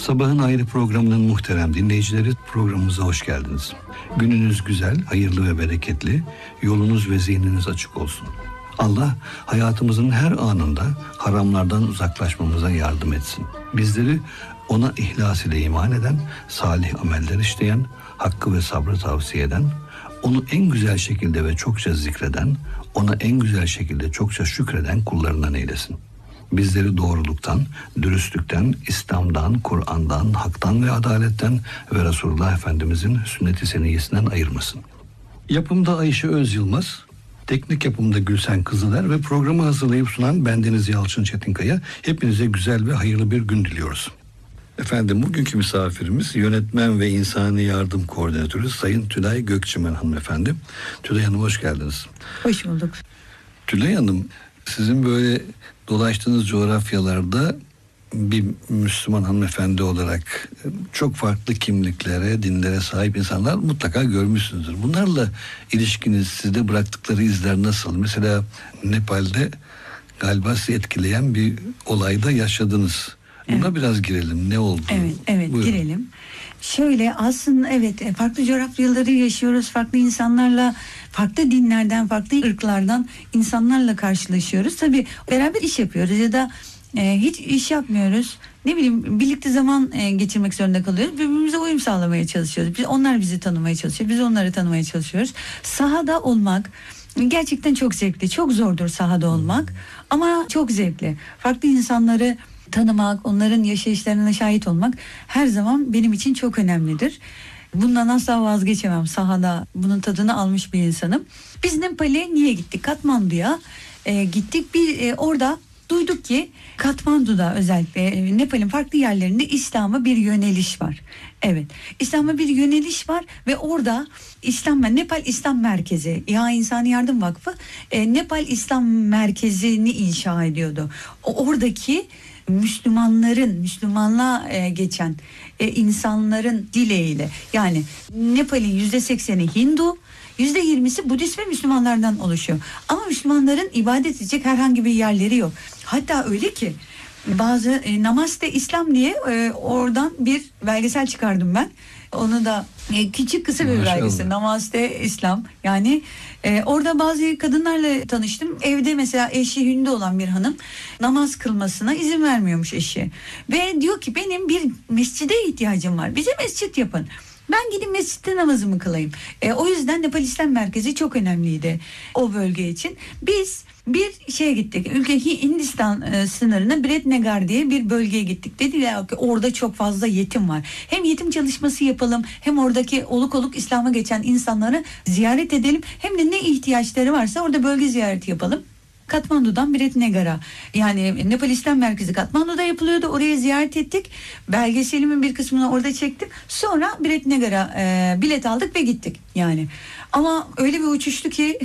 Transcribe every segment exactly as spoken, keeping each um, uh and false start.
Sabahın Ayrı programının muhterem dinleyicileri, programımıza hoş geldiniz. Gününüz güzel, hayırlı ve bereketli, yolunuz ve zihniniz açık olsun. Allah hayatımızın her anında haramlardan uzaklaşmamıza yardım etsin. Bizleri ona ihlas ile iman eden, salih ameller işleyen, hakkı ve sabrı tavsiye eden, onu en güzel şekilde ve çokça zikreden, ona en güzel şekilde çokça şükreden kullarından eylesin. Bizleri doğruluktan, dürüstlükten, İslam'dan, Kur'an'dan, haktan ve adaletten ve Resulullah Efendimizin sünnet-i seniyyesinden ayırmasın. Yapımda Ayşe Öz Yılmaz, teknik yapımda Gülsen Kızıler ve programı hazırlayıp sunan bendeniz Yalçın Çetinkaya. Hepinize güzel ve hayırlı bir gün diliyoruz. Efendim, bugünkü misafirimiz yönetmen ve insani yardım koordinatörü Sayın Tülay Gökçemen hanımefendi. Tülay Hanım, hoş geldiniz. Hoş bulduk. Tülay Hanım, sizin böyle dolaştığınız coğrafyalarda bir Müslüman hanımefendi olarak çok farklı kimliklere, dinlere sahip insanlar mutlaka görmüşsünüzdür. Bunlarla ilişkiniz, sizde bıraktıkları izler nasıl? Mesela Nepal'de galiba sizi etkileyen bir olayda yaşadınız. Buna evet. biraz girelim. Ne oldu? Evet, evet Buyurun. girelim. Şöyle, aslında evet, farklı coğrafyaları yaşıyoruz. Farklı insanlarla, farklı dinlerden, farklı ırklardan insanlarla karşılaşıyoruz. Tabii beraber iş yapıyoruz ya da e, hiç iş yapmıyoruz. Ne bileyim, birlikte zaman e, geçirmek zorunda kalıyoruz. Birbirimize uyum sağlamaya çalışıyoruz. Biz, onlar bizi tanımaya çalışıyor. Biz onları tanımaya çalışıyoruz. Sahada olmak gerçekten çok zevkli. Çok zordur sahada olmak ama çok zevkli. Farklı insanları tanımak, onların yaşayışlarına şahit olmak her zaman benim için çok önemlidir. Bundan asla vazgeçemem. Sahada bunun tadını almış bir insanım. Biz Nepal'e niye gittik? Katmandu'ya e, gittik. Bir e, orada duyduk ki Katmandu'da özellikle e, Nepal'in farklı yerlerinde İslam'a bir yöneliş var. Evet, İslam'a bir yöneliş var ve orada İslam Nepal İslam Merkezi, İHA İnsani Yardım Vakfı e, Nepal İslam Merkezi'ni inşa ediyordu. O, oradaki Müslümanların, Müslümanlığa e, geçen e, insanların dileğiyle, yani Nepal'in yüzde sekseni Hindu, yüzde yirmisi Budist ve Müslümanlardan oluşuyor. Ama Müslümanların ibadet edecek herhangi bir yerleri yok. Hatta öyle ki bazı e, Namaste İslam diye e, oradan bir belgesel çıkardım ben. Onu da e, küçük kısa bir Maşallah. belgesel, Namaste İslam. Yani e, orada bazı kadınlarla tanıştım. Evde mesela eşi Hindu olan bir hanım namaz kılmasına izin vermiyormuş eşi. Ve diyor ki benim bir mescide ihtiyacım var. Bize mescit yapın. Ben gidip mescitte namazımı kılayım. E, o yüzden Nepal İslam Merkezi çok önemliydi o bölge için. Biz bir şeye gittik. Ülke Hindistan e, sınırına Biretnagar diye bir bölgeye gittik. Dediler ki orada çok fazla yetim var. Hem yetim çalışması yapalım, hem oradaki oluk oluk İslam'a geçen insanları ziyaret edelim. Hem de ne ihtiyaçları varsa orada bölge ziyareti yapalım. Katmandu'dan Biretnagar'a, yani Nepal İslam Merkezi Katmandu'da yapılıyordu. Oraya ziyaret ettik. Belgeselimin bir kısmını orada çektim. Sonra Biretnagar'a e, bilet aldık ve gittik yani. Ama öyle bir uçuştu ki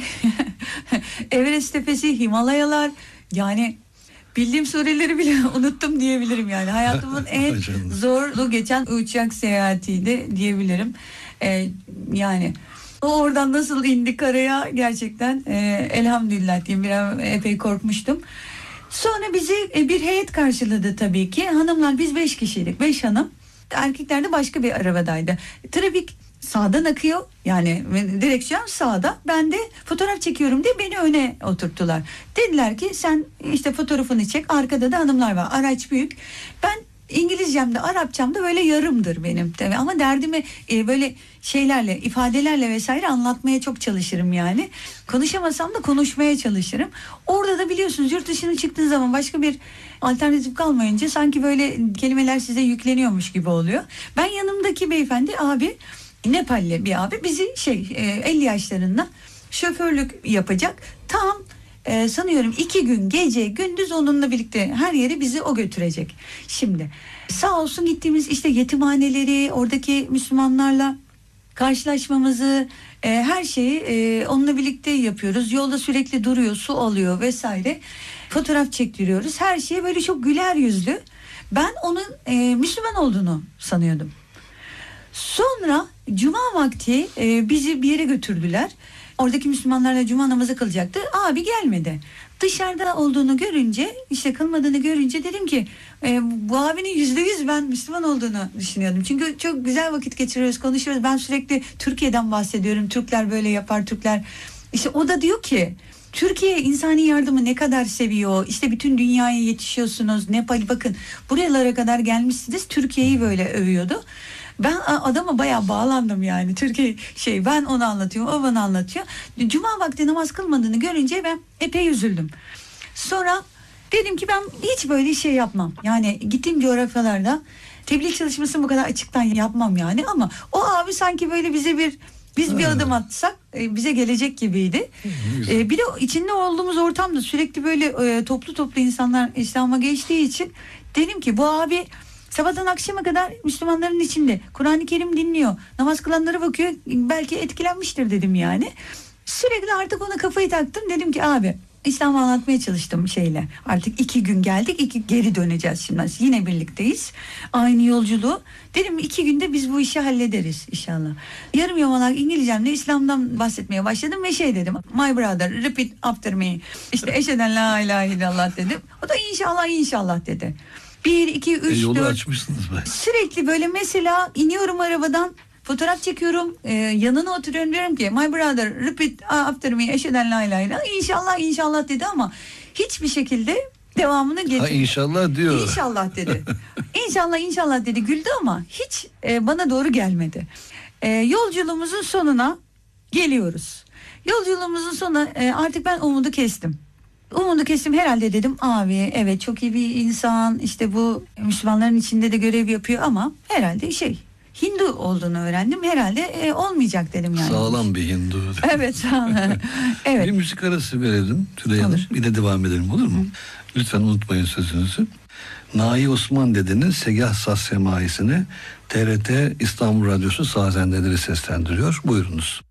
Everest tepesi, Himalayalar, yani bildiğim sureleri bile unuttum diyebilirim yani. Hayatımın en zorlu geçen uçak seyahatiydi diyebilirim. E, yani o oradan nasıl indik karaya, gerçekten e, elhamdülillah diyeyim, biraz epey korkmuştum. Sonra bizi e, bir heyet karşıladı tabii ki. Hanımlar, biz beş kişiydik. Beş hanım. Erkekler de başka bir arabadaydı. Trafik sağdan akıyor. Yani direksiyon sağda. Ben de fotoğraf çekiyorum diye beni öne oturttular. Dediler ki sen işte fotoğrafını çek. Arkada da hanımlar var. Araç büyük. Ben İngilizcem de Arapçam da böyle yarımdır benim tabii, ama derdimi e, böyle şeylerle, ifadelerle vesaire anlatmaya çok çalışırım yani. Konuşamasam da konuşmaya çalışırım. Orada da biliyorsunuz, yurt dışına çıktığın zaman başka bir alternatif kalmayınca sanki böyle kelimeler size yükleniyormuş gibi oluyor. Ben yanımdaki beyefendi abi, Nepalli bir abi, bizi şey e, elli yaşlarında şoförlük yapacak. Tam Ee, sanıyorum iki gün gece gündüz onunla birlikte her yere bizi o götürecek. Şimdi sağ olsun gittiğimiz işte yetimhaneleri, oradaki Müslümanlarla karşılaşmamızı, e, her şeyi e, onunla birlikte yapıyoruz. Yolda sürekli duruyor, su alıyor vesaire. Fotoğraf çektiriyoruz. Her şeye böyle çok güler yüzlü. Ben onun e, Müslüman olduğunu sanıyordum. Sonra cuma vakti e, bizi bir yere götürdüler. Oradaki Müslümanlarla cuma namazı kılacaktı. Abi gelmedi. Dışarıda olduğunu görünce, işte kılmadığını görünce dedim ki e, bu abinin yüzde yüz ben Müslüman olduğunu düşünüyordum. Çünkü çok güzel vakit geçiriyoruz, konuşuyoruz. Ben sürekli Türkiye'den bahsediyorum. Türkler böyle yapar, Türkler. İşte o da diyor ki Türkiye insani yardımı ne kadar seviyor. İşte bütün dünyaya yetişiyorsunuz. Nepal, bakın buralara kadar gelmişsiniz. Türkiye'yi böyle övüyordu. Ben adama bayağı bağlandım yani. Türkiye şey, ben onu anlatıyorum, o bana anlatıyor. Cuma vakti namaz kılmadığını görünce ben epey üzüldüm. Sonra dedim ki ben hiç böyle şey yapmam. Yani gittiğim coğrafyalarda tebliğ çalışmasını bu kadar açıktan yapmam yani. Ama o abi sanki böyle bize bir biz bir adım atsak bize gelecek gibiydi. Ee, bir de içinde olduğumuz ortamda sürekli böyle e, toplu toplu insanlar İslam'a geçtiği için dedim ki bu abi sabahtan akşama kadar Müslümanların içinde Kur'an-ı Kerim dinliyor, namaz kılanlara bakıyor, belki etkilenmiştir dedim yani. Sürekli artık ona kafayı taktım, dedim ki abi İslam'ı anlatmaya çalıştım şeyle. Artık iki gün geldik, iki geri döneceğiz şimdi. Yine birlikteyiz. Aynı yolculuğu. Dedim iki günde biz bu işi hallederiz inşallah. Yarım yamalak İngilizcemle İslam'dan bahsetmeye başladım ve şey dedim. My brother, repeat after me. İşte eşheden la ilahe illallah dedim. O da inşallah inşallah dedi. Bir, iki, üç, e, yolu dört. açmışsınız be. Sürekli böyle mesela iniyorum arabadan. Fotoğraf çekiyorum, e, yanına oturuyorum, diyorum ki my brother repeat after me eşheden la ilahe illallah. İnşallah inşallah dedi ama hiçbir şekilde devamını getirdi. Ha inşallah diyor. İnşallah dedi. İnşallah inşallah dedi, güldü ama hiç e, bana doğru gelmedi. E, yolculuğumuzun sonuna geliyoruz. Yolculuğumuzun sonuna e, artık ben umudu kestim. Umudu kestim herhalde, dedim abi evet çok iyi bir insan, işte bu Müslümanların içinde de görev yapıyor ama herhalde şey Hindu olduğunu öğrendim. Herhalde e, olmayacak dedim yani. Sağlam bir Hindu. Evet sağlam. Evet. Bir müzik arası verelim Tülay Hanım. Olur. Bir de devam edelim, olur mu? Hı. Lütfen unutmayın sözünüzü. Nahi Osman Dede'nin Segah Saz Semaisini T R T İstanbul Radyosu sazendeleri seslendiriyor. Buyurunuz.